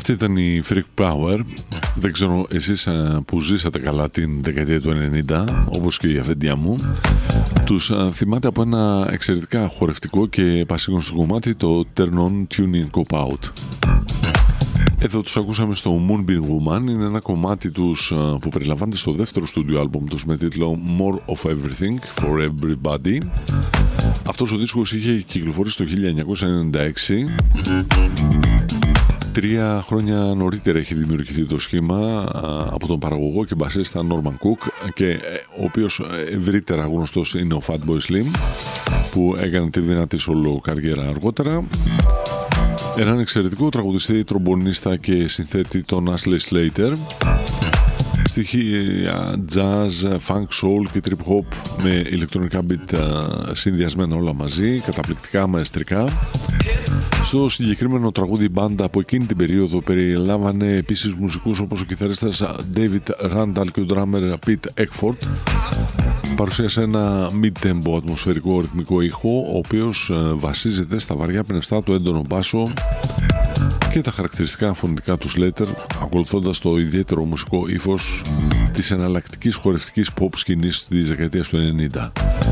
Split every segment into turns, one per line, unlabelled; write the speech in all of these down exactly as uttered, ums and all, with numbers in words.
Αυτή ήταν η Freak Power. Δεν ξέρω εσείς που ζήσατε καλά την δεκαετία του ενενήντα, όπως και η αφεντιά μου, τους θυμάται από ένα εξαιρετικά χορευτικό και πασίγνωστο κομμάτι, το Turn On, Tune In, Cop Out. Εδώ τους ακούσαμε στο Moonbeam Woman. Είναι ένα κομμάτι τους που περιλαμβάνεται στο δεύτερο στούντιο άλμπομ τους με τίτλο More of Everything for Everybody. Αυτός ο δίσκος είχε κυκλοφορήσει το χίλια εννιακόσια ενενήντα έξι. Τρία χρόνια νωρίτερα έχει δημιουργηθεί το σχήμα από τον παραγωγό και μπασίστα Norman Cook, και ο οποίος ευρύτερα γνωστός είναι ο Fatboy Slim, που έκανε τη δυνατή solo καριέρα αργότερα. Έναν εξαιρετικό τραγουδιστή, τρομπονίστα και συνθέτη, τον Ashley Slater. Στοιχεία jazz, funk, soul και trip hop με ηλεκτρονικά beat συνδυασμένα όλα μαζί, καταπληκτικά μαεστρικά. Στο συγκεκριμένο τραγούδι η μπάντα από εκείνη την περίοδο περιλάμβανε επίσης μουσικούς όπως ο κιθαρίστας David Randall και ο drummer Pete Eckford. Παρουσίασε ένα mid-tempo ατμοσφαιρικό ρυθμικό ήχο, ο οποίος βασίζεται στα βαριά πνευστά του έντονο μπάσο και τα χαρακτηριστικά φωνητικά του Slater, ακολουθώντας το ιδιαίτερο μουσικό ύφος της εναλλακτικής χορευτικής pop σκηνής της δεκαετίας του ενενήντα.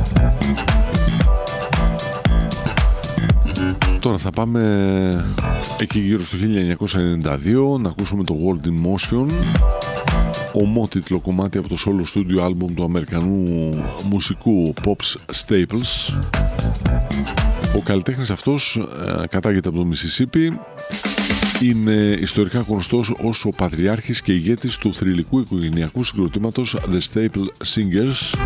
Τώρα θα πάμε εκεί γύρω στο χίλια εννιακόσια ενενήντα δύο να ακούσουμε το World in Motion, ομότιτλο κομμάτι από το solo studio album του Αμερικανού μουσικού Pops Staples. Ο καλλιτέχνης αυτός ε, κατάγεται από το Μισισίπι. Είναι ιστορικά γνωστός ως ο πατριάρχης και ηγέτης του θρυλικού οικογενειακού συγκροτήματος The Staple Singers,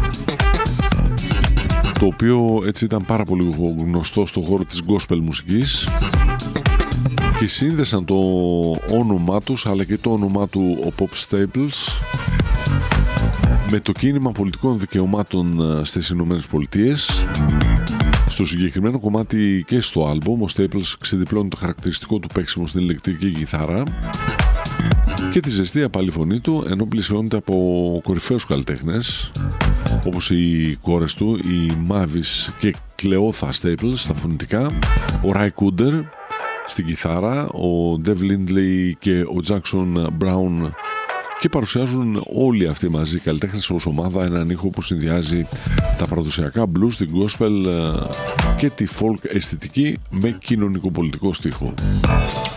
το οποίο έτσι ήταν πάρα πολύ γνωστό στον χώρο της gospel μουσικής, και σύνδεσαν το όνομά τους αλλά και το όνομά του ο Pop Staples με το κίνημα πολιτικών δικαιωμάτων στις Ηνωμένες Πολιτείες. Στο συγκεκριμένο κομμάτι και στο άλμπομ ο Staples ξεδιπλώνει το χαρακτηριστικό του παίξιμο στην ηλεκτρική κιθάρα και τη ζεστή απαλή φωνή του, ενώ πλησιώνεται από κορυφαίους καλλιτέχνες όπως οι κόρες του, η Mavis και Cleotha Staples στα φωνητικά, ο Ry Cooder στην κιθάρα, ο Dev Lindley και ο Jackson Brown, και παρουσιάζουν όλοι αυτοί μαζί οι καλλιτέχνες ως ομάδα έναν ήχο που συνδυάζει τα παραδοσιακά blues, την gospel και τη folk αισθητική με κοινωνικοπολιτικό στίχο.